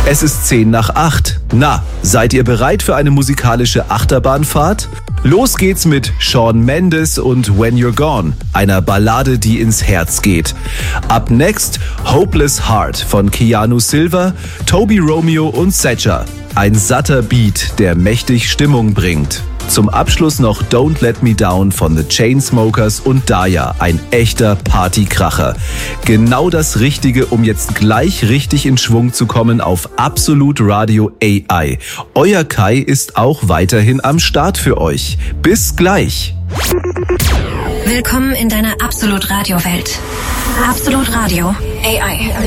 Es ist 7:50. Na, seid ihr bereit für eine musikalische Achterbahnfahrt? Los geht's mit Shawn Mendes und When You're Gone, einer Ballade, die ins Herz geht. Up next Hopeless Heart von Keanu Silva, Toby Romeo und Secha. Ein satter Beat, der mächtig Stimmung bringt. Zum Abschluss noch Don't Let Me Down von The Chainsmokers und Daya, ein echter Partykracher. Genau das Richtige, um jetzt gleich richtig in Schwung zu kommen auf Absolut Radio AI. Euer Kai ist auch weiterhin am Start für euch. Bis gleich. Willkommen in deiner Absolut Radio Welt. Absolut Radio AI.